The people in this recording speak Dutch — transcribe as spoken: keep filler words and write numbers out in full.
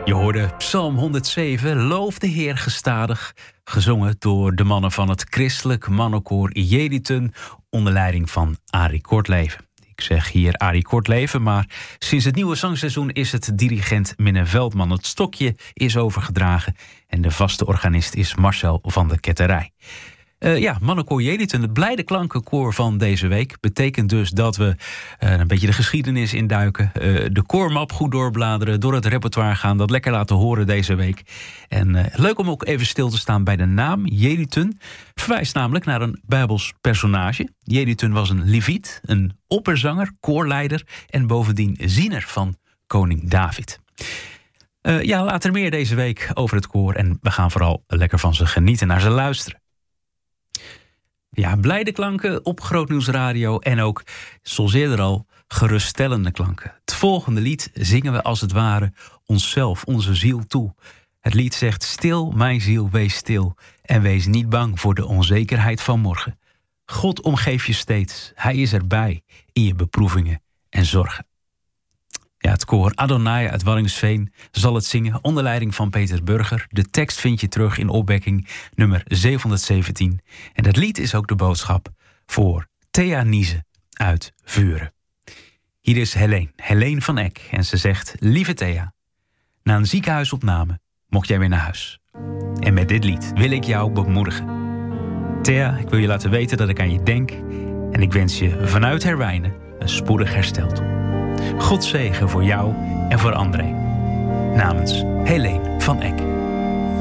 Je hoorde Psalm honderdzeven, Loof de Heer gestadig, gezongen door de mannen van het christelijk mannenkoor Jeditun onder leiding van Arie Kortleven. Ik zeg hier Arie Kortleven, maar sinds het nieuwe zangseizoen is het dirigent Minne Veldman. Het stokje is overgedragen en de vaste organist is Marcel van der Ketterij. Uh, ja, mannenkoor Jeditun, het blijde klankenkoor van deze week. Betekent dus dat we uh, een beetje de geschiedenis induiken. Uh, de koormap goed doorbladeren, door het repertoire gaan. Dat lekker laten horen deze week. En uh, leuk om ook even stil te staan bij de naam Jeditun. Verwijst namelijk naar een Bijbels personage. Jeditun was een leviet, een opperzanger, koorleider en bovendien ziener van koning David. Uh, ja, later meer deze week over het koor. En we gaan vooral lekker van ze genieten, naar ze luisteren. Ja, blijde klanken op Grootnieuws Radio en ook, zoals eerder al, geruststellende klanken. Het volgende lied zingen we als het ware onszelf, onze ziel toe. Het lied zegt: stil, mijn ziel, wees stil en wees niet bang voor de onzekerheid van morgen. God omgeeft je steeds, hij is erbij in je beproevingen en zorgen. Ja, het koor Adonai uit Waddinxveen zal het zingen onder leiding van Peter Burger. De tekst vind je terug in opwekking nummer zevenhonderdzeventien. En dat lied is ook de boodschap voor Thea Niese uit Vuren. Hier is Helene, Helene van Eck. En ze zegt: lieve Thea, na een ziekenhuisopname mocht jij weer naar huis. En met dit lied wil ik jou bemoedigen. Thea, ik wil je laten weten dat ik aan je denk. En ik wens je vanuit Herwijnen een spoedig herstel toe. God zegen voor jou en voor André. Namens Helene van Eck.